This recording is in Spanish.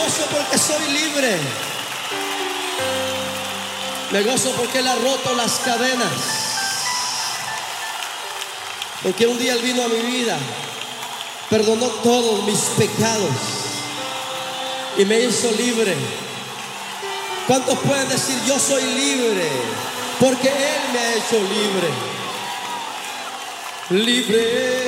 gozo porque soy libre. Me gozo porque Él ha roto las cadenas. Porque un día Él vino a mi vida, perdonó todos mis pecados y me hizo libre. ¿Cuántos pueden decir yo soy libre? Porque Él me ha hecho libre. Libre.